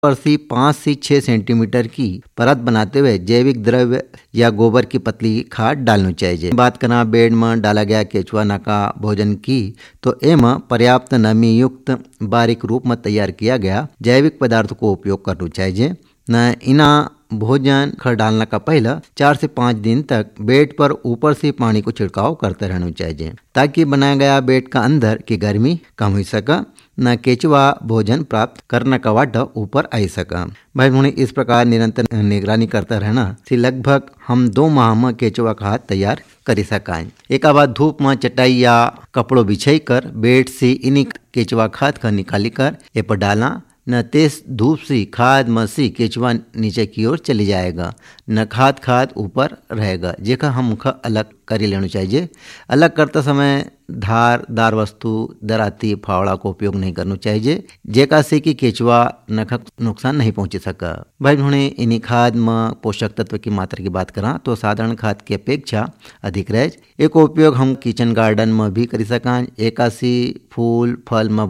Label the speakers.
Speaker 1: पर सी 5 से 6 सेंटीमीटर की परत बनाते हुए जैविक द्रव्य या गोबर की पतली खाद डालनी चाहिए। बात करना बेड में डाला गया केचुआ नका भोजन की, तो एम पर्याप्त नमी युक्त बारीक रूप में तैयार किया गया जैविक पदार्थ को उपयोग करना चाहिए। न इना भोजन खर डालने का पहला 4 से 5 दिन तक बेड पर ऊपर से पानी को छिड़काव करते रहना चाहिए, ताकि बनाया गया बेड का अंदर की गर्मी कम हो सके, न केचुआ भोजन प्राप्त करने का वाटा ऊपर आ सका। भाई उन्हें इस प्रकार निरंतर निगरानी करता रहना से लगभग हम 2 माह में केचुआ खाद तैयार कर सकें। एक बाद धूप में चटाई या कपड़ों बिछाई कर बेड से इन्हीं केचुआ खाद का निकाली कर ए पर डाला। न तेज धूप से खाद में से केचुआ नीचे की ओर चली जाएगा, न खाद ऊपर रहेगा, जेका हम अलग कर लेना चाहिए। अलग करते समय धारदार वस्तु दराती फावड़ा को उपयोग नहीं करना चाहिए, जेका से कि केचुआ नख नुकसान नहीं पहुंच सका। भाई उन्हें इन्हीं खाद में पोषक तत्व की मात्रा की बात करा तो साधारण खाद की अपेक्षा अधिक रहे। एक उपयोग हम किचन गार्डन में भी कर सकें। एकासी फूल फल में